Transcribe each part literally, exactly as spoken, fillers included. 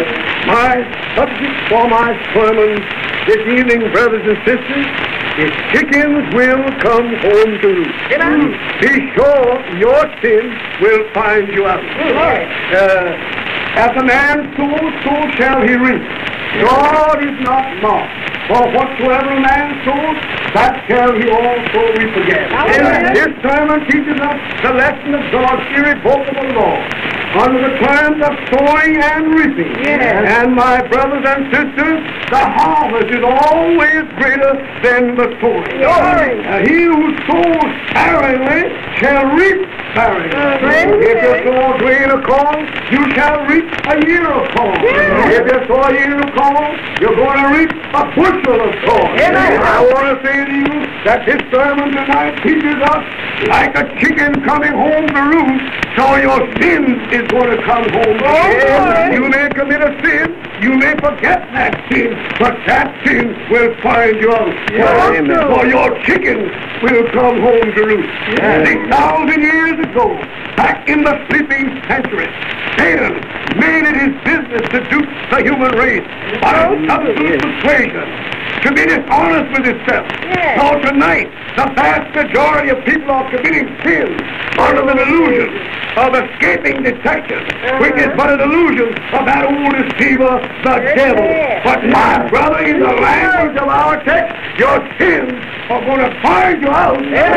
My subject for my sermon this evening, brothers and sisters, is chickens will come home to roost. Be sure your sin will find you out. Uh, as a man sows, so shall he reap. God is not mocked. For whatsoever a man sows, that shall he also reap again. This sermon teaches us the lesson of God's irrevocable law under the terms of sowing and reaping. Yes. And my brothers and sisters, the harvest is always greater than the sowing. Yes. Uh, he who sows sparingly shall reap sparingly. Uh, if you sow a grain of corn, you shall reap a year of corn. Yes. If you sow a year of corn, you're going to reap a bushel of corn. Yes. I want to say to you that this sermon tonight teaches us like a chicken coming home to roost, so your sin is going to come home. Oh, you may commit a sin, you may forget that sin, but that sin will find you out. Yes. For your chicken will come home to roost. Yes. Six thousand years ago, back in the sleeping century, Satan made it his business to dupe the human race by absolute persuasion, to be dishonest with itself. Yes. So tonight, the vast majority of people are committing sin under the illusion of escaping detection, uh-huh. which is but an illusion of that old deceiver, the yes. devil. But my brother, in the language of our text, your sins are going to find you out.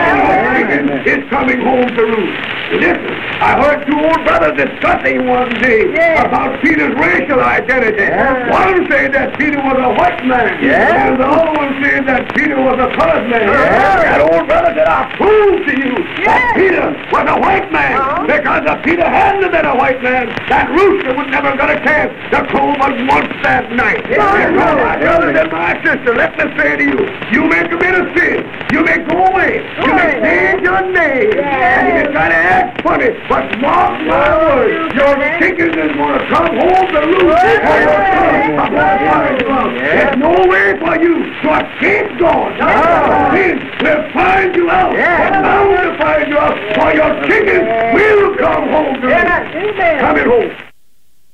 Yes. It's coming home to roost. Listen, I heard two old brothers discussing one day yes. about Peter's racial identity. Yes. One said that Peter was a white man, yes. and the other one said that Peter was a colored man. Yes. That old brother said, I prove to you yes. that Peter was a white man, uh-huh. because if Peter hadn't been a white man, that rooster would never got a chance to crow but once that night. Yes. Yes. So my brother and my sister, let me say to you, you may commit a sin, you may go away, you may change your name, yes. and you may try to act funny, but mark my words, your chickens is going to come home to roost, yes. and your sons are going to find you out. Yes. There's no way for you to escape God. Oh. Sin will find you out, yes. and bound to find you out, for your chickens will come home to roost. Yes. Coming home.